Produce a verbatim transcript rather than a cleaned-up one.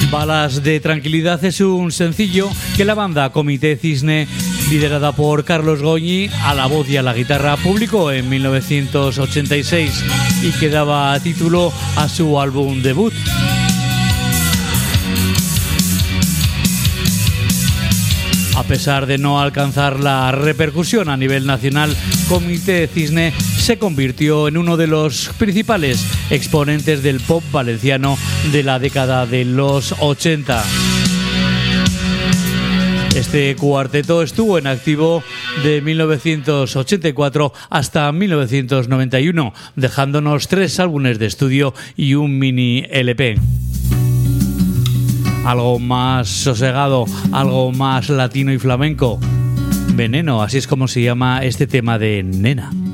Balas de Tranquilidad es un sencillo que la banda Comité Cisne, liderada por Carlos Goñi a la voz y a la guitarra, publicó en mil novecientos ochenta y seis y que daba título a su álbum debut. A pesar de no alcanzar la repercusión a nivel nacional, Comité Cisne se convirtió en uno de los principales exponentes del pop valenciano de la década de los ochenta. Este cuarteto estuvo en activo de mil novecientos ochenta y cuatro hasta mil novecientos noventa y uno, dejándonos tres álbumes de estudio y un mini L P. Algo más sosegado, algo más latino y flamenco. Veneno, así es como se llama este tema de Nena.